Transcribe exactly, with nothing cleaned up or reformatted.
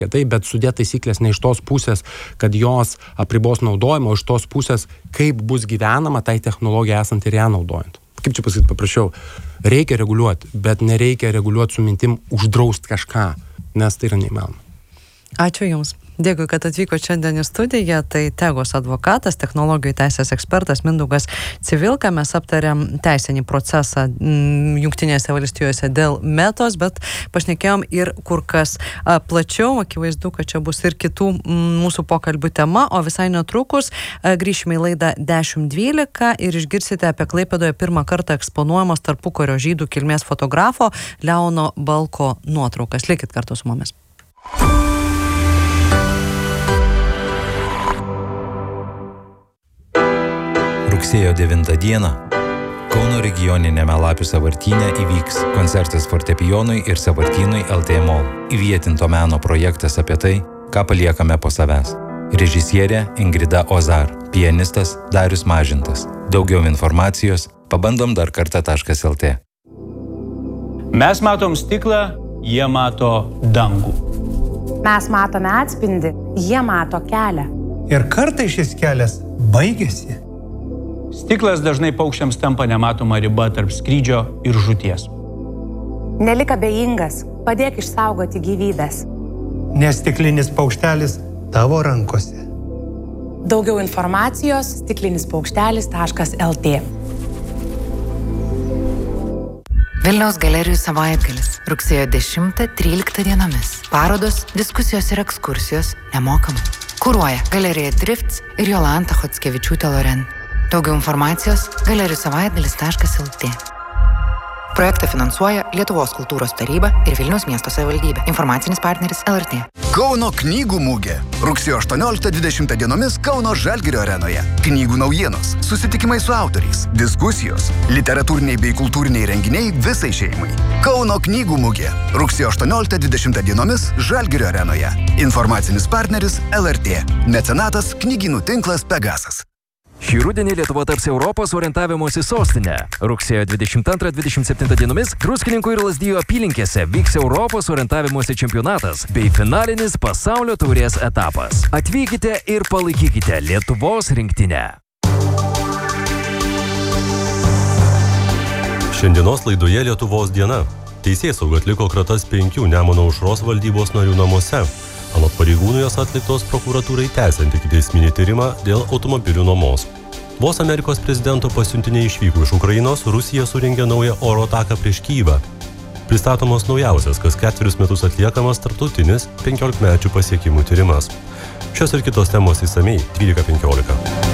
Tai, bet sudėt taisyklės ne iš tos pusės, kad jos apribos naudojimo, iš tos pusės, kaip bus gyvenama tai technologija esant ir ją naudojant. Kaip čia pasakyti paprašiau, reikia reguliuoti, bet nereikia reguliuoti su mintim uždrausti kažką, nes tai yra neįmanoma. Ačiū Jums. Dėkui, kad atvyko šiandien į studiją. Tai Tegos advokatas, technologijų teisės ekspertas Mindaugas Civilka. Mes aptarėm teisinį procesą Jungtinėse valstijose dėl Metos, bet pašnekėjom ir kur kas plačiau. Akivaizdu, kad čia bus ir kitų mūsų pokalbių tema, o visai netrukus grįšime į laidą dešimt dvylika ir išgirsite apie Klaipėdoje pirmą kartą eksponuojamos tarpukario žydų kilmės fotografo Leono Balko nuotraukas. Likit kartu su mumis. Rugsėjo devintą dieną Kauno regioninėme Lapių sąvartyne įvyks koncertas fortepijonui ir sąvartynui L T Mall. Įvietinto meno projektas apie tai, ką paliekame po savęs. Režisierė Ingrida Ozar, pianistas Darius Mažintas. Daugiau informacijos pabandom dar kartą taškas L T. Mes matom stiklą, jie mato dangų. Mes matome atspindį, jie mato kelią. Ir kartais šis kelias baigėsi. Stiklas dažnai paukščiams tampa nematoma riba tarp skrydžio ir žūties. Nelik abejingas, padėk išsaugoti gyvybės. Nes stiklinis paukštelis tavo rankose. Daugiau informacijos stiklinis paukštelis taškas L T. Vilniaus galerijų savaitgalis rugsėjo dešimtą tryliktą dienomis. Parodos, diskusijos ir ekskursijos nemokamai. Kuruoja galerija Drifts ir Jolanta Chockevičiūtė Loren. Daugiau informacijos galerijų savaitgalis taškas L T. Projektą finansuoja Lietuvos kultūros taryba ir Vilniaus miesto savivaldybė. Informacinis partneris L R T. Kauno knygų mugė. Rugsėjo aštuonioliktą dvidešimtą dienomis Kauno Žalgirio arenoje. Knygų naujienos, susitikimai su autoriais, diskusijos, literatūriniai bei kultūriniai renginiai visai šeimai. Kauno knygų mugė. Rugsėjo aštuonioliktą dvidešimtą dienomis Žalgirio arenoje. Informacinis partneris L R T. Mecenatas knygynų tinklas Pegasas. Šį rudenį Lietuva taps Europos orientavimosi sostinė. Rugsėjo dvidešimt antrą dvidešimt septintą dienomis Druskininkų ir Lazdijų apylinkėse vyks Europos orientavimosi čempionatas bei finalinis pasaulio taurės etapas. Atvykite ir palaikykite Lietuvos rinktinę. Šiandienos laidoje Lietuvos diena. Teisėsauga atliko kratas penkių Nemuno aušros valdybos narių namuose. Anot pareigūnų jos atliktos prokuratūrai tęsiant ikiteisminį tyrimą dėl automobilių nuomos. Vos Amerikos prezidento pasiuntiniai išvyko iš Ukrainos, Rusija surengė naują oro ataką prieš Kyjivą. Pristatomos naujausias, kas ketverius metus atliekamas tarptautinis penkiolikmečių pasiekimų tyrimas. Šios ir kitos temos išsamiai trylika penkiolika.